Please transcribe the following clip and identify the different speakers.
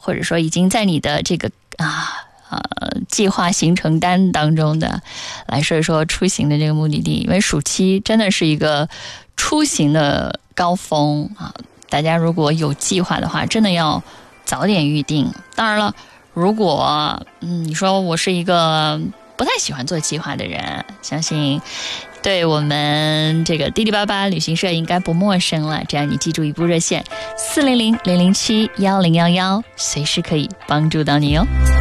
Speaker 1: 或者说已经在你的这个计划行程单当中的，来说一说出行的这个目的地。因为暑期真的是一个出行的高峰啊，大家如果有计划的话，真的要早点预定。当然了，如果你说我是一个不太喜欢做计划的人，相信对我们这个滴滴88旅行社应该不陌生了。这样你记住一部热线400-007-1011，随时可以帮助到你哦。